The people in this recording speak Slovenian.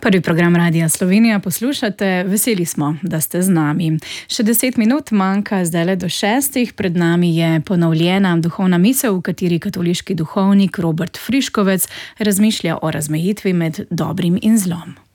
Prvi program Radia Slovenija poslušate, veseli smo, da ste z nami. Še 10 minut manjka zdajle do 6. Pred nami je ponovljena duhovna misel, v kateri katoliški duhovnik Robert Friškovec razmišlja o razmejitvi med dobrim in zlom.